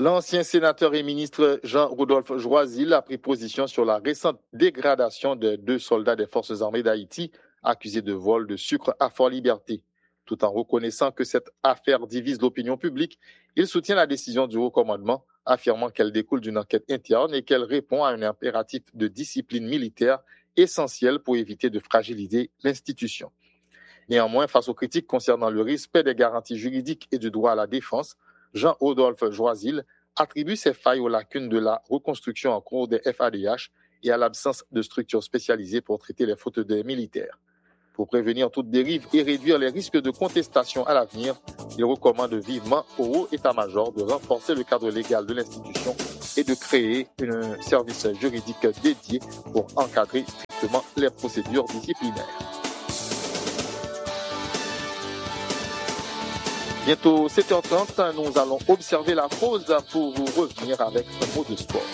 L'ancien sénateur et ministre Jean-Rodolphe Joisil a pris position sur la récente dégradation de 2 soldats des Forces armées d'Haïti accusés de vol de sucre à Fort-Liberté. Tout en reconnaissant que cette affaire divise l'opinion publique, il soutient la décision du haut commandement, affirmant qu'elle découle d'une enquête interne et qu'elle répond à un impératif de discipline militaire essentiel pour éviter de fragiliser l'institution. Néanmoins, face aux critiques concernant le respect des garanties juridiques et du droit à la défense, Jean-Rodolphe Joisil attribue ces failles aux lacunes de la reconstruction en cours des FADH et à l'absence de structures spécialisées pour traiter les fautes des militaires. Pour prévenir toute dérive et réduire les risques de contestation à l'avenir, il recommande vivement au haut état-major de renforcer le cadre légal de l'institution et de créer un service juridique dédié pour encadrer strictement les procédures disciplinaires. Bientôt 7h30, nous allons observer la pause pour vous revenir avec un mot de sport.